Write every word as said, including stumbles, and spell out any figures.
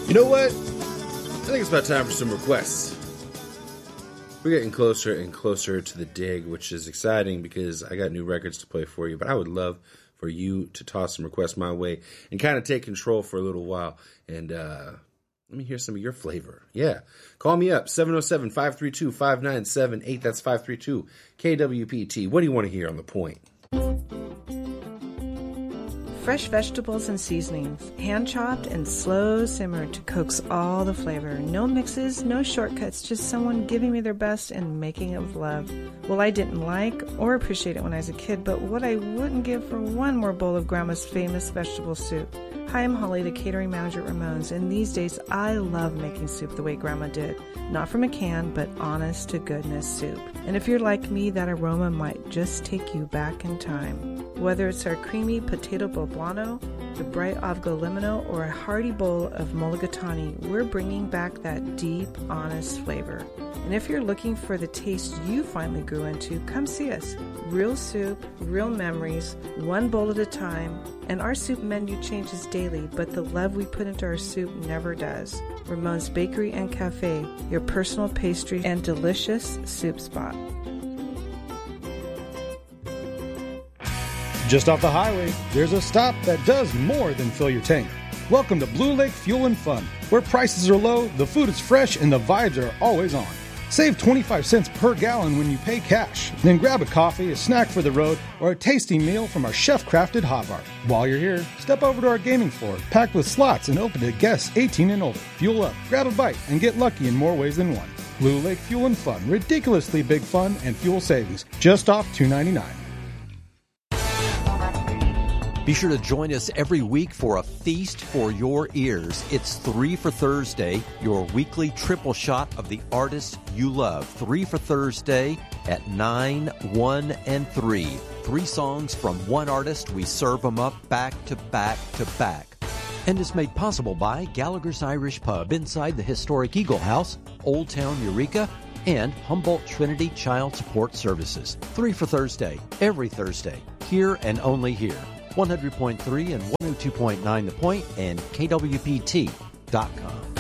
You know what? I think it's about time for some requests. We're getting closer and closer to the dig, which is exciting because I got new records to play for you. But I would love for you to toss some requests my way and kind of take control for a little while. And uh, let me hear some of your flavor. Yeah. Call me up, seven oh seven, five three two, five nine seven eight. That's five three two K W P T. What do you want to hear on The Point? Fresh vegetables and seasonings, hand-chopped and slow simmered to coax all the flavor. No mixes, no shortcuts, just someone giving me their best and making it with love. Well, I didn't like or appreciate it when I was a kid, but what I wouldn't give for one more bowl of Grandma's famous vegetable soup. Hi, I'm Holly, the catering manager at Ramones, and these days I love making soup the way Grandma did. Not from a can, but honest to goodness soup. And if you're like me, that aroma might just take you back in time. Whether it's our creamy potato poblano, the bright avgo limino, or a hearty bowl of mulligatawny, we're bringing back that deep, honest flavor. And if you're looking for the taste you finally grew into, come see us. Real soup, real memories, one bowl at a time. And our soup menu changes daily, but the love we put into our soup never does. Ramone's Bakery and Cafe, your personal pastry and delicious soup spot. Just off the highway, there's a stop that does more than fill your tank. Welcome to Blue Lake Fuel and Fun, where prices are low, the food is fresh, and the vibes are always on. Save twenty-five cents per gallon when you pay cash. Then grab a coffee, a snack for the road, or a tasty meal from our chef-crafted hot bar. While you're here, step over to our gaming floor, packed with slots and open to guests eighteen and older. Fuel up, grab a bite, and get lucky in more ways than one. Blue Lake Fuel and Fun, ridiculously big fun and fuel savings, just off two ninety-nine. Be sure to join us every week for a feast for your ears. It's Three for Thursday, your weekly triple shot of the artists you love. Three for Thursday at nine, one, and three. Three songs from one artist. We serve them up back to back to back. And is made possible by Gallagher's Irish Pub inside the historic Eagle House, Old Town Eureka, and Humboldt Trinity Child Support Services. Three for Thursday, every Thursday, here and only here. one hundred point three and one oh two point nine The Point and K W P T dot com.